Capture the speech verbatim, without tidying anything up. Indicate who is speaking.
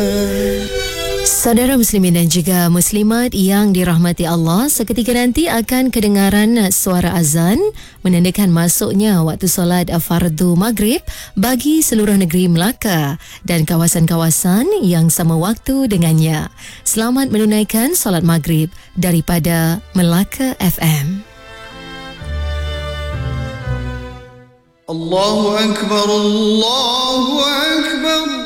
Speaker 1: Saudara muslimin dan juga muslimat yang dirahmati Allah, seketika nanti akan kedengaran suara azan menandakan masuknya waktu solat fardu maghrib bagi seluruh negeri Melaka dan kawasan-kawasan yang sama waktu dengannya. Selamat menunaikan solat maghrib daripada Melaka F M.
Speaker 2: Allahu Akbar, Allahu Akbar.